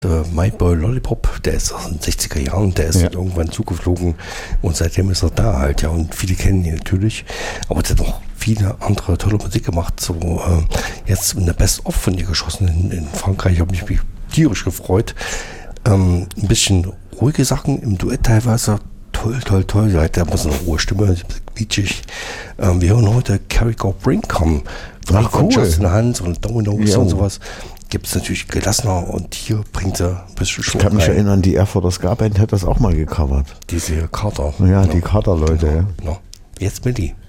My Boy Lollipop, der ist aus den 60er Jahren, der ist irgendwann zugeflogen und seitdem ist er da halt, ja, und viele kennen ihn natürlich, aber der hat noch viele andere tolle Musik gemacht, so jetzt eine Best-of von ihr geschossen in Frankreich, habe mich tierisch gefreut, ein bisschen ruhige Sachen im Duett teilweise, toll, der muss eine hohe Stimme, quietschig. Wir hören heute Carrie Go Brink kommen, von Justin Hans und Dominoes und sowas. Gibt es natürlich gelassener und hier bringt er ein bisschen Schwung. Ich kann mich erinnern, die Erfurter Ska Band hat das auch mal gecovert. Diese Carter. Ja, die Carter-Leute. Ja. Jetzt Milli.